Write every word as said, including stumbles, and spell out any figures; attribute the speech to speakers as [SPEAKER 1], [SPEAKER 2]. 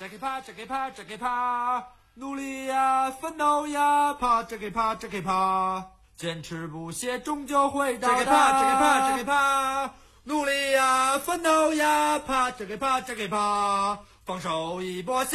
[SPEAKER 1] 这个怕，这个怕，这个怕，努力呀，奋斗呀，怕这个怕，这个怕，坚持不懈，终究会到达。这个怕，这个怕，这个怕，努力呀，奋斗呀，怕这个怕，这个怕，放手一搏。